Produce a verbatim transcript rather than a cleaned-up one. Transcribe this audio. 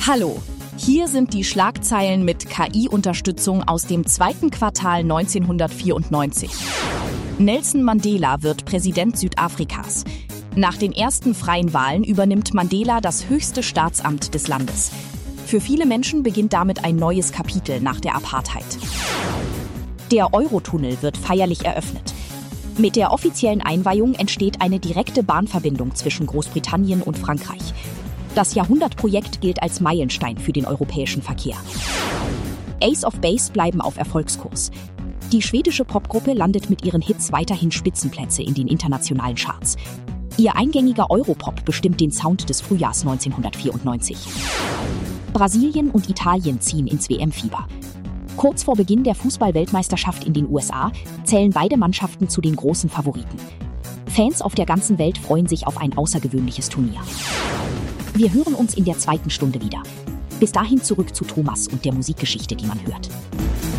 Hallo, hier sind die Schlagzeilen mit K I-Unterstützung aus dem zweiten Quartal neunzehnhundertvierundneunzig. Nelson Mandela wird Präsident Südafrikas. Nach den ersten freien Wahlen übernimmt Mandela das höchste Staatsamt des Landes. Für viele Menschen beginnt damit ein neues Kapitel nach der Apartheid. Der Eurotunnel wird feierlich eröffnet. Mit der offiziellen Einweihung entsteht eine direkte Bahnverbindung zwischen Großbritannien und Frankreich. Das Jahrhundertprojekt gilt als Meilenstein für den europäischen Verkehr. Ace of Base bleiben auf Erfolgskurs. Die schwedische Popgruppe landet mit ihren Hits weiterhin Spitzenplätze in den internationalen Charts. Ihr eingängiger Europop bestimmt den Sound des Frühjahrs neunzehnhundertvierundneunzig. Brasilien und Italien ziehen ins W M-Fieber. Kurz vor Beginn der Fußball-Weltmeisterschaft in den U S A zählen beide Mannschaften zu den großen Favoriten. Fans auf der ganzen Welt freuen sich auf ein außergewöhnliches Turnier. Wir hören uns in der zweiten Stunde wieder. Bis dahin zurück zu Thomas und der Musikgeschichte, die man hört.